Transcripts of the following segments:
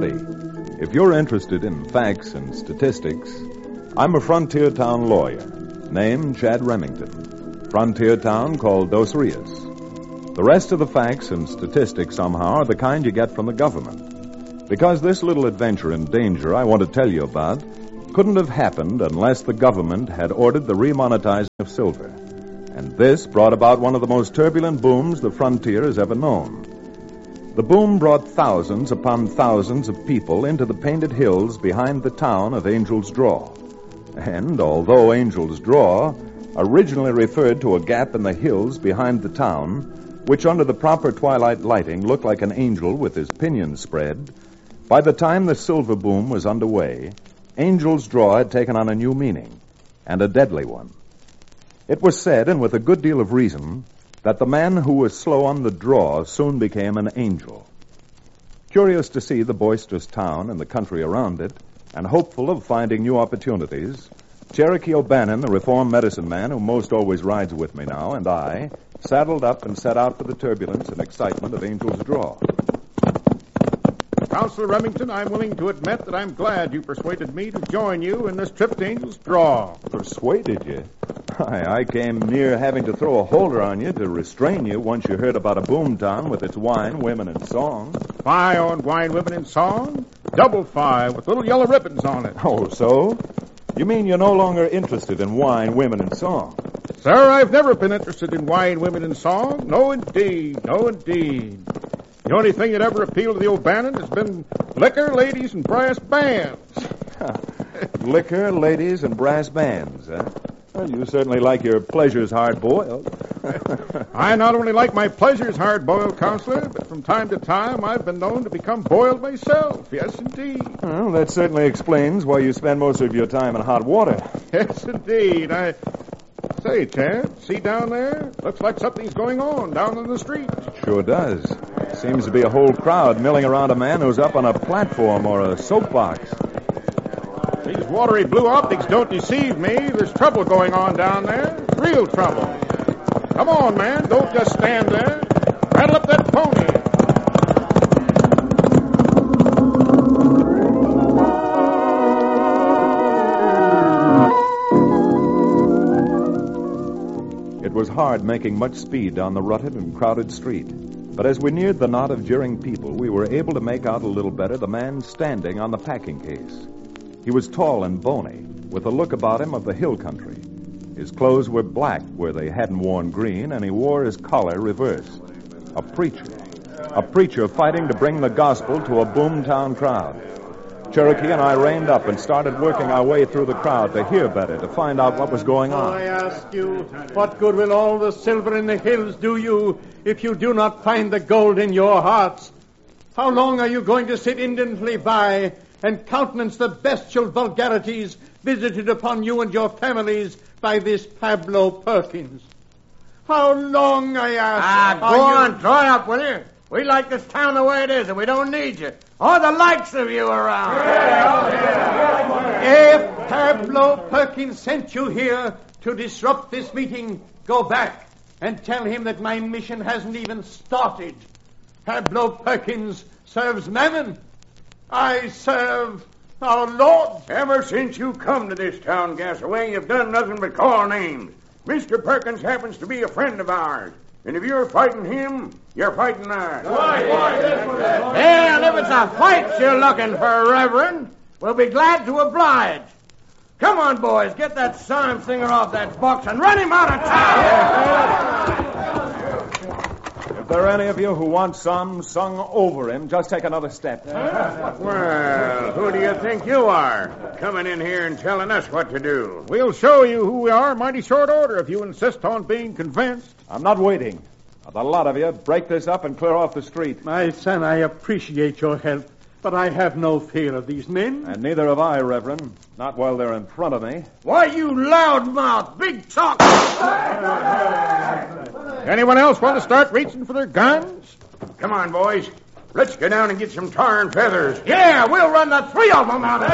ready. If you're interested in facts and statistics, I'm a frontier town lawyer named Chad Remington. Frontier town called Dos Rios. The rest of the facts and statistics somehow are the kind you get from the government. Because this little adventure and danger I want to tell you about couldn't have happened unless the government had ordered the remonetizing of silver. And this brought about one of the most turbulent booms the frontier has ever known. The boom brought thousands upon thousands of people into the painted hills behind the town of Angel's Draw. And although Angel's Draw originally referred to a gap in the hills behind the town, which under the proper twilight lighting looked like an angel with his pinions spread, by the time the silver boom was underway, Angel's Draw had taken on a new meaning, and a deadly one. It was said, and with a good deal of reason, that the man who was slow on the draw soon became an angel. Curious to see the boisterous town and the country around it, and hopeful of finding new opportunities, Cherokee O'Bannon, the reformed medicine man who most always rides with me now, and I saddled up and set out for the turbulence and excitement of Angel's Draw. Counselor Remington, I'm willing to admit that I'm glad you persuaded me to join you in this trip to Angel's Draw. Persuaded you? I came near having to throw a holder on you to restrain you once you heard about a boom town with its wine, women, and song. Fie on wine, women, and song? Double fie with little yellow ribbons on it. Oh, so? You mean you're no longer interested in wine, women, and song? Sir, I've never been interested in wine, women, and song. No, indeed. No, indeed. The only thing that ever appealed to the O'Bannon has been liquor, ladies, and brass bands. Liquor, ladies, and brass bands, huh? Well, you certainly like your pleasures hard-boiled. I not only like my pleasures hard-boiled, Counselor, but from time to time I've been known to become boiled myself. Yes, indeed. Well, that certainly explains why you spend most of your time in hot water. Yes, indeed. Say, Chad, see down there? Looks like something's going on down in the street. Sure does. Seems to be a whole crowd milling around a man who's up on a platform or a soapbox. These watery blue optics don't deceive me. There's trouble going on down there. Real trouble. Come on, man. Don't just stand there. Rattle up that pony. It was hard making much speed down the rutted and crowded street. But as we neared the knot of jeering people, we were able to make out a little better the man standing on the packing case. He was tall and bony, with a look about him of the hill country. His clothes were black where they hadn't worn green, and he wore his collar reversed. A preacher fighting to bring the gospel to a boomtown crowd. Cherokee and I reined up and started working our way through the crowd to hear better, to find out what was going on. I ask you, what good will all the silver in the hills do you if you do not find the gold in your hearts? How long are you going to sit indolently by and countenance the bestial vulgarities visited upon you and your families by this Pablo Perkins? How long, I ask? Go on, draw it up, will you? We like this town the way it is, and we don't need you. Or the likes of you around. If Pablo Perkins sent you here to disrupt this meeting, go back and tell him that my mission hasn't even started. Pablo Perkins serves Mammon. I serve our Lord. Ever since you come to this town, Gasaway, you've done nothing but call names. Mr. Perkins happens to be a friend of ours. And if you're fighting him, you're fighting us. And if it's a fight you're looking for, Reverend, we'll be glad to oblige. Come on, boys, get that psalm singer off that box and run him out of town. If there are any of you who want some sung over him, just take another step. Well, who do you think you are, coming in here and telling us what to do? We'll show you who we are in mighty short order if you insist on being convinced. I'm not waiting. Now, the lot of you, break this up and clear off the street. My son, I appreciate your help, but I have no fear of these men. And neither have I, Reverend. Not while they're in front of me. Why, you loudmouth, big talk. Anyone else want to start reaching for their guns? Come on, boys. Let's go down and get some tar and feathers. Yeah, we'll run the three of them out of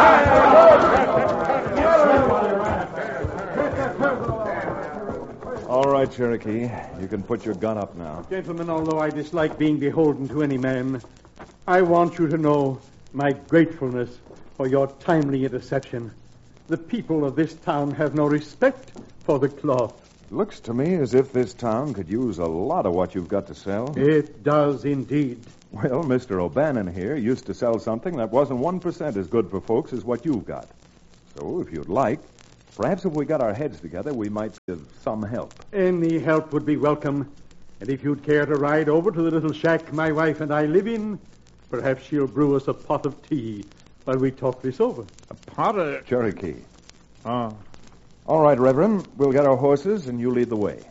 All right, Cherokee. You can put your gun up now. Gentlemen, although I dislike being beholden to any man, I want you to know my gratefulness for your timely interception. The people of this town have no respect for the cloth. Looks to me as if this town could use a lot of what you've got to sell. It does indeed. Well, Mr. O'Bannon here used to sell something that wasn't 1% as good for folks as what you've got. So, if you'd like, perhaps if we got our heads together, we might give some help. Any help would be welcome. And if you'd care to ride over to the little shack my wife and I live in, perhaps she'll brew us a pot of tea while we talk this over. A pot of... Cherokee. Oh. All right, Reverend. We'll get our horses, and you lead the way.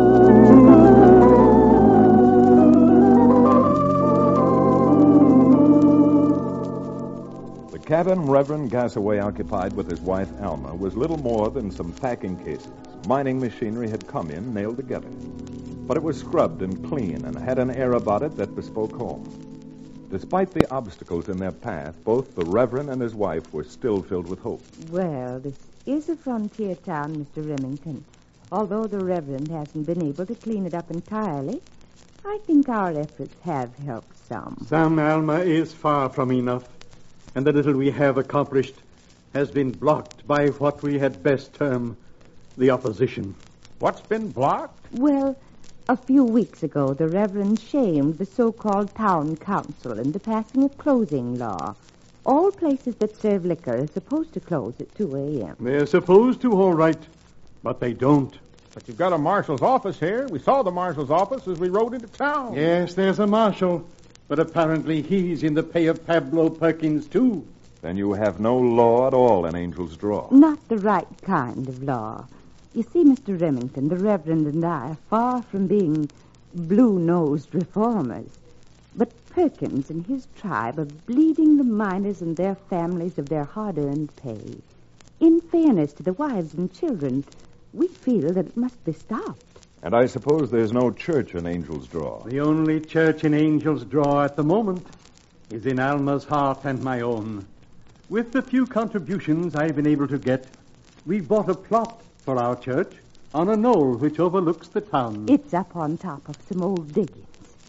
The cabin Reverend Gassaway occupied with his wife, Alma, was little more than some packing cases. Mining machinery had come in, nailed together. But it was scrubbed and clean and had an air about it that bespoke home. Despite the obstacles in their path, both the Reverend and his wife were still filled with hope. Well, this is a frontier town, Mr. Remington. Although the Reverend hasn't been able to clean it up entirely, I think our efforts have helped some. Some, Alma, is far from enough. And the little we have accomplished has been blocked by what we had best term the opposition. What's been blocked? Well, a few weeks ago, the Reverend shamed the so-called town council into passing a closing law. All places that serve liquor are supposed to close at 2 a.m. They're supposed to, all right, but they don't. But you've got a marshal's office here. We saw the marshal's office as we rode into town. Yes, there's a marshal, but apparently he's in the pay of Pablo Perkins, too. Then you have no law at all in Angel's Draw. Not the right kind of law. You see, Mr. Remington, the Reverend and I are far from being blue-nosed reformers. But Perkins and his tribe are bleeding the miners and their families of their hard-earned pay. In fairness to the wives and children, we feel that it must be stopped. And I suppose there's no church in Angel's Draw. The only church in Angel's Draw at the moment is in Alma's heart and my own. With the few contributions I've been able to get, we've bought a plot for our church on a knoll which overlooks the town. It's up on top of some old diggings.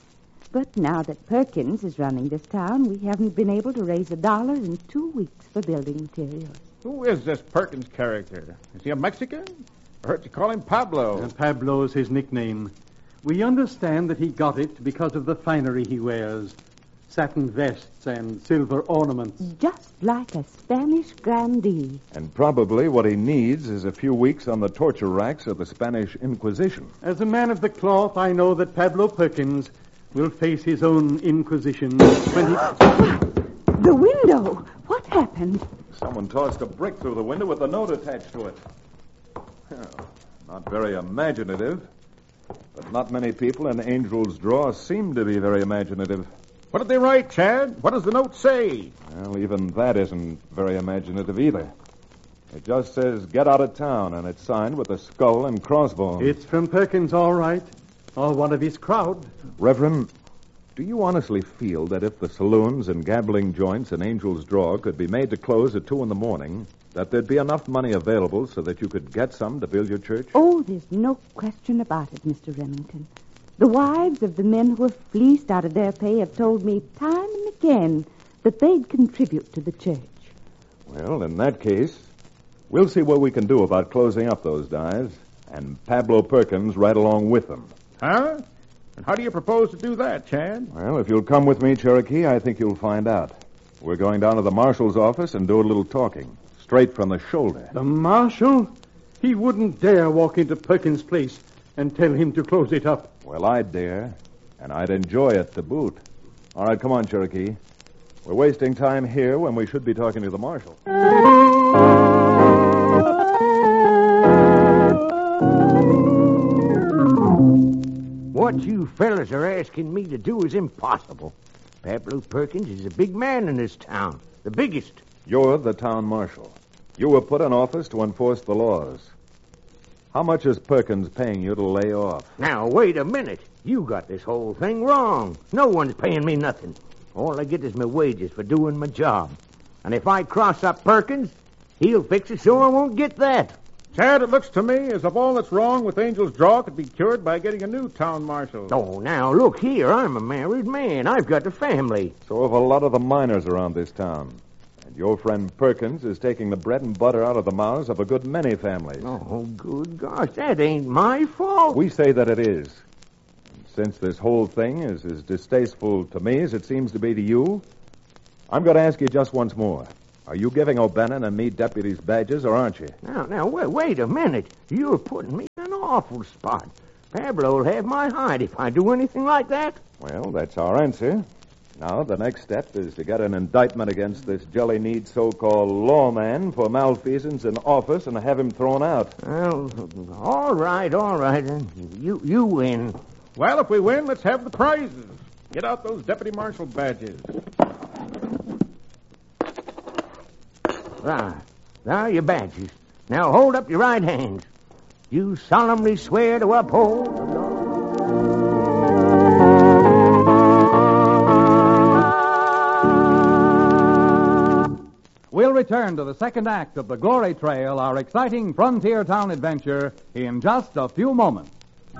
But now that Perkins is running this town, we haven't been able to raise $1 in 2 weeks for building materials. Who is this Perkins character? Is he a Mexican? I heard you call him Pablo. Pablo's his nickname. We understand that he got it because of the finery he wears. Satin vests and silver ornaments. Just like a Spanish grandee. And probably what he needs is a few weeks on the torture racks of the Spanish Inquisition. As a man of the cloth, I know that Pablo Perkins will face his own Inquisition when he... The window! What happened? Someone tossed a brick through the window with a note attached to it. Well, not very imaginative. But not many people in Angel's Draw seem to be very imaginative. What did they write, Chad? What does the note say? Well, even that isn't very imaginative either. It just says, get out of town, and it's signed with a skull and crossbones. It's from Perkins, all right. Or one of his crowd. Reverend, do you honestly feel that if the saloons and gambling joints in Angel's Draw could be made to close at 2 a.m, that there'd be enough money available so that you could get some to build your church? Oh, there's no question about it, Mr. Remington. The wives of the men who were fleeced out of their pay have told me time and again that they'd contribute to the church. Well, in that case, we'll see what we can do about closing up those dives, and Pablo Perkins right along with them. Huh? And how do you propose to do that, Chad? Well, if you'll come with me, Cherokee, I think you'll find out. We're going down to the marshal's office and do a little talking, straight from the shoulder. The marshal? He wouldn't dare walk into Perkins' place and tell him to close it up. Well, I'd dare, and I'd enjoy it to boot. All right, come on, Cherokee. We're wasting time here when we should be talking to the marshal. What you fellas are asking me to do is impossible. Pablo Perkins is a big man in this town, the biggest. You're the town marshal. You were put in office to enforce the laws. How much is Perkins paying you to lay off? Now, wait a minute. You got this whole thing wrong. No one's paying me nothing. All I get is my wages for doing my job. And if I cross up Perkins, he'll fix it so I won't get that. Chad, it looks to me as if all that's wrong with Angel's Draw could be cured by getting a new town marshal. Oh, now, look here. I'm a married man. I've got a family. So have a lot of the miners around this town. And your friend Perkins is taking the bread and butter out of the mouths of a good many families. Oh, good gosh. That ain't my fault. We say that it is. And since this whole thing is as distasteful to me as it seems to be to you, I'm going to ask you just once more. Are you giving O'Bannon and me deputies badges, or aren't you? Now, wait a minute. You're putting me in an awful spot. Pablo'll have my hide if I do anything like that. Well, that's our answer. Now, the next step is to get an indictment against this jelly-kneed so-called lawman for malfeasance in office and have him thrown out. Well, all right. You win. Well, if we win, let's have the prizes. Get out those deputy marshal badges. There, your badges. Now hold up your right hands. You solemnly swear to uphold the law. We'll return to the second act of The Glory Trail, our exciting frontier town adventure, in just a few moments.